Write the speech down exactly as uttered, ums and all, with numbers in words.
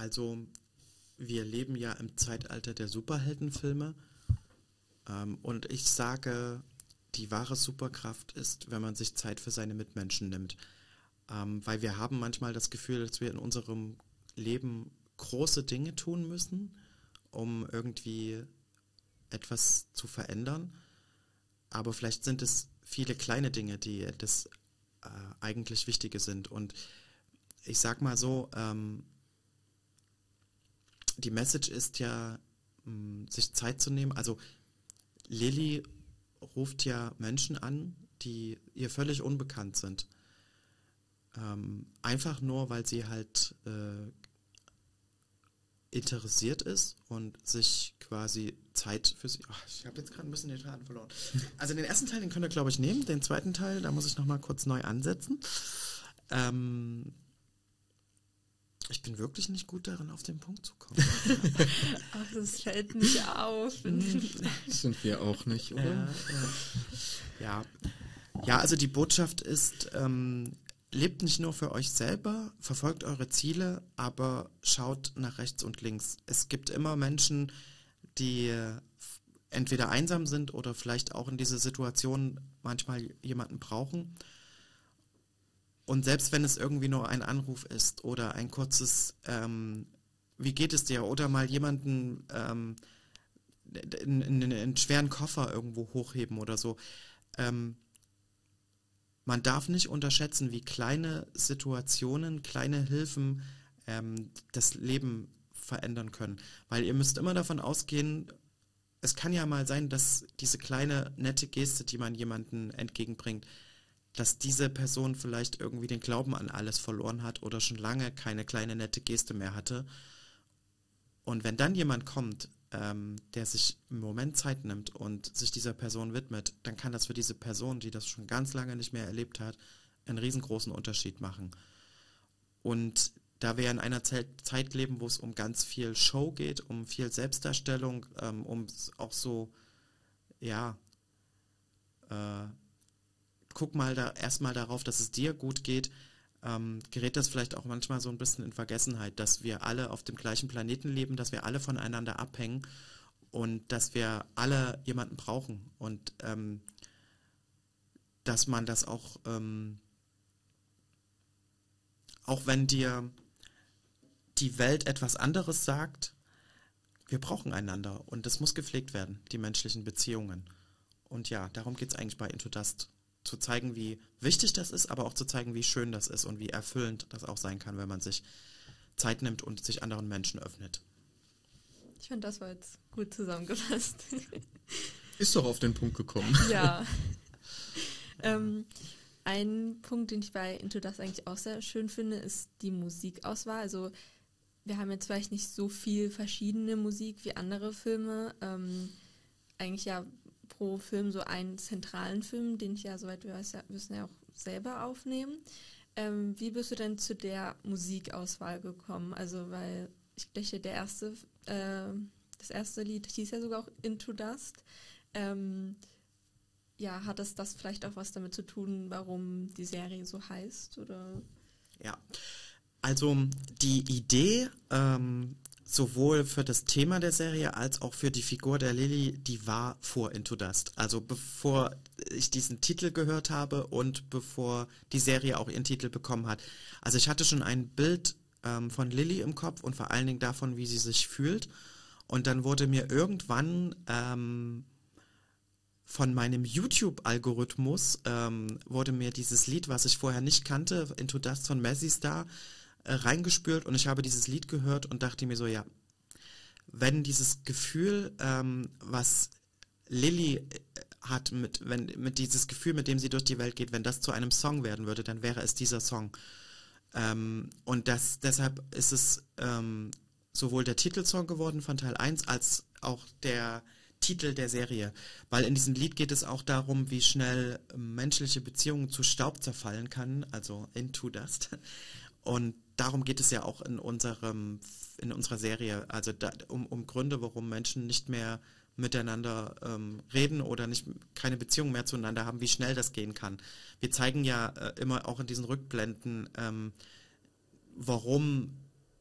Also wir leben ja im Zeitalter der Superheldenfilme ähm, und ich sage, die wahre Superkraft ist, wenn man sich Zeit für seine Mitmenschen nimmt. Ähm, weil wir haben manchmal das Gefühl, dass wir in unserem Leben große Dinge tun müssen, um irgendwie etwas zu verändern. Aber vielleicht sind es viele kleine Dinge, die das äh, eigentlich Wichtige sind. Und ich sag mal so, ähm, die Message ist ja, mh, sich Zeit zu nehmen. Also Lilly ruft ja Menschen an, die ihr völlig unbekannt sind. Ähm, einfach nur, weil sie halt äh, interessiert ist und sich quasi Zeit für sie... Ach, ich habe jetzt gerade ein bisschen den Faden verloren. Also den ersten Teil, den könnt ihr, glaube ich, nehmen. Den zweiten Teil, da muss ich nochmal kurz neu ansetzen. Ähm, ich bin wirklich nicht gut darin, auf den Punkt zu kommen. Ach, das fällt nicht auf. Sind wir auch nicht, oder? Ja, ja. ja, also die Botschaft ist... Ähm, lebt nicht nur für euch selber, verfolgt eure Ziele, aber schaut nach rechts und links. Es gibt immer Menschen, die entweder einsam sind oder vielleicht auch in dieser Situation manchmal jemanden brauchen. Und selbst wenn es irgendwie nur ein Anruf ist oder ein kurzes ähm, wie geht es dir? Oder mal jemanden ähm, in, in, in einen schweren Koffer irgendwo hochheben oder so. Ähm, Man darf nicht unterschätzen, wie kleine Situationen, kleine Hilfen ähm, das Leben verändern können. Weil ihr müsst immer davon ausgehen, es kann ja mal sein, dass diese kleine, nette Geste, die man jemandem entgegenbringt, dass diese Person vielleicht irgendwie den Glauben an alles verloren hat oder schon lange keine kleine, nette Geste mehr hatte. Und wenn dann jemand kommt, Ähm, der sich im Moment Zeit nimmt und sich dieser Person widmet, dann kann das für diese Person, die das schon ganz lange nicht mehr erlebt hat, einen riesengroßen Unterschied machen. Und da wir in einer Zeit, Zeit leben, wo es um ganz viel Show geht, um viel Selbstdarstellung, ähm, um auch so, ja, äh, guck mal da erstmal darauf, dass es dir gut geht, ähm, gerät das vielleicht auch manchmal so ein bisschen in Vergessenheit, dass wir alle auf dem gleichen Planeten leben, dass wir alle voneinander abhängen und dass wir alle jemanden brauchen und ähm, dass man das auch, ähm, auch wenn dir die Welt etwas anderes sagt, wir brauchen einander und das muss gepflegt werden, die menschlichen Beziehungen. Und ja, darum geht es eigentlich bei Into Dust. Zu zeigen, wie wichtig das ist, aber auch zu zeigen, wie schön das ist und wie erfüllend das auch sein kann, wenn man sich Zeit nimmt und sich anderen Menschen öffnet. Ich finde, das war jetzt gut zusammengefasst. Ist doch auf den Punkt gekommen. Ja. ähm, ein Punkt, den ich bei Into Dust eigentlich auch sehr schön finde, ist die Musikauswahl. Also wir haben jetzt vielleicht nicht so viel verschiedene Musik wie andere Filme. Ähm, eigentlich ja pro Film so einen zentralen Film, den ich ja, soweit wir wissen, ja auch selber aufnehmen. Ähm, wie bist du denn zu der Musikauswahl gekommen? Also, weil ich denke, der erste, äh, das erste Lied hieß ja sogar auch Into Dust. Ähm, ja, hat es das vielleicht auch was damit zu tun, warum die Serie so heißt? Oder? Ja, also die Idee, ähm, sowohl für das Thema der Serie als auch für die Figur der Lilly, die war vor Into Dust. Also bevor ich diesen Titel gehört habe und bevor die Serie auch ihren Titel bekommen hat. Also ich hatte schon ein Bild ähm, von Lilly im Kopf und vor allen Dingen davon, wie sie sich fühlt. Und dann wurde mir irgendwann ähm, von meinem YouTube-Algorithmus ähm, wurde mir dieses Lied, was ich vorher nicht kannte, Into Dust von Mazzy Star, reingespült und ich habe dieses Lied gehört und dachte mir so, ja, wenn dieses Gefühl, ähm, was Lilly hat, mit, wenn, mit dieses Gefühl, mit dem sie durch die Welt geht, wenn das zu einem Song werden würde, dann wäre es dieser Song. Ähm, und das, deshalb ist es ähm, sowohl der Titelsong geworden von Teil eins, als auch der Titel der Serie. Weil in diesem Lied geht es auch darum, wie schnell menschliche Beziehungen zu Staub zerfallen kann, also Into Dust. Und darum geht es ja auch in unserem, in unserer Serie, also da, um, um Gründe, warum Menschen nicht mehr miteinander ähm, reden oder nicht keine Beziehung mehr zueinander haben, wie schnell das gehen kann. Wir zeigen ja äh, immer auch in diesen Rückblenden, ähm, warum